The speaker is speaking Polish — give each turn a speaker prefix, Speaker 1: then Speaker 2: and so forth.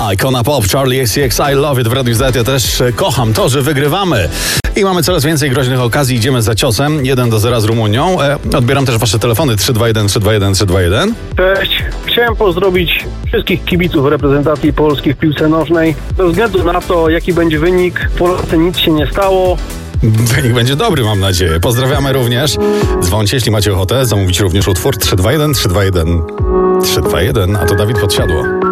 Speaker 1: Icona Pop, Charlie XCX, I Love It w Radiu Z. Ja też kocham to, że wygrywamy. I mamy coraz więcej groźnych okazji. Idziemy za ciosem. 1-0 z Rumunią. Odbieram też wasze telefony 321 321 321.
Speaker 2: Cześć. Chciałem pozdrowić wszystkich kibiców reprezentacji Polski w piłce nożnej. Bez względu na to, jaki będzie wynik, w Polsce nic się nie stało.
Speaker 1: Wynik będzie dobry, mam nadzieję. Pozdrawiamy również. Dzwońcie, jeśli macie ochotę zamówić również utwór 321 321 321, a to Dawid Podsiadło.